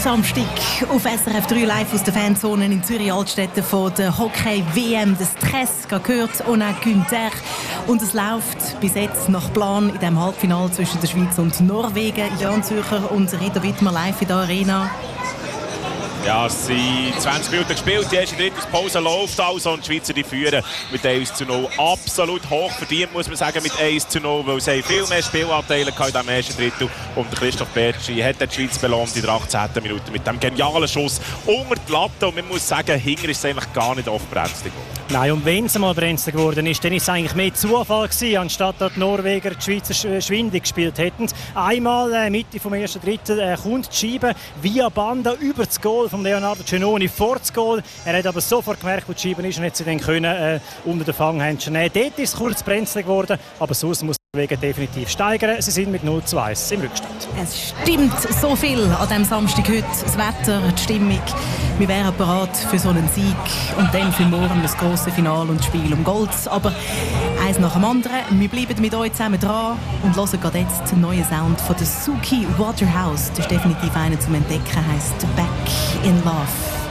Samstag auf SRF 3 live aus der Fanzone in Zürich-Altstetten von der Hockey-WM. Der Stress gehört ohne Günther. Und es läuft bis jetzt nach Plan in dem Halbfinale zwischen der Schweiz und Norwegen. Jan Zürcher und Rita Wittmer live in der Arena. Ja, es sind 20 Minuten gespielt, die erste Pause läuft also und die Schweizer die führen mit 1:0. Absolut hoch verdient, muss man sagen, mit 1:0, weil sie viel mehr Spielanteile in diesem ersten Drittel. Und Christoph Bertschi hat die Schweiz belohnt in der 18. Minute mit dem genialen Schuss unter die Latte. Und man muss sagen, hinten ist es eigentlich gar nicht oft brenzlig geworden. Nein, und wenn es mal brenzlig geworden ist, dann ist es eigentlich mehr Zufall gewesen, anstatt dass die Norweger die Schweizer schwindig gespielt hätten. Einmal Mitte vom ersten Drittel kommt die Scheibe via Banda über das Goal von Leonardo Cenoni vor das Goal. Er hat aber sofort gemerkt, wo die Scheibe ist und hat sie dann können unter den Fanghändchen nehmen. Dort ist es kurz brenzlig geworden, aber sonst muss die Norweger definitiv steigern. Sie sind mit 0:1 im Rückstand. Es stimmt so viel an diesem Samstag heute. Das Wetter, die Stimmung. Wir wären bereit für so einen Sieg und dann für morgen das grosse Finale und das Spiel um Gold. Aber eins nach dem anderen. Wir bleiben mit euch zusammen dran und hören gerade jetzt den neuen Sound von der Suki Waterhouse. Das ist definitiv einer zum Entdecken, heisst Back in Love.